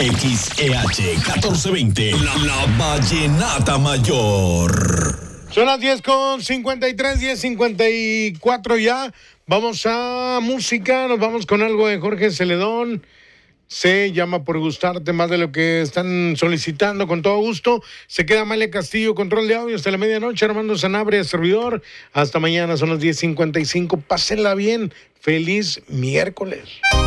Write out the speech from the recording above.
XEH 1420, la Vallenata Mayor. Son las 10:53, 10:54 ya. Vamos a música, nos vamos con algo de Jorge Celedón. Se llama Por Gustarte, más de lo que están solicitando, con todo gusto. Se queda Amalia Castillo, control de audio hasta la medianoche. Armando Sanabria, servidor. Hasta mañana, son las 10:55. Pásenla bien. Feliz miércoles.